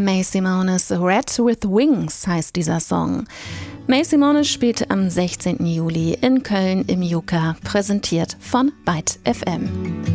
May Simone's Red with Wings heißt dieser Song. May Simone spielt am 16. Juli in Köln im Juka, präsentiert von Byte FM.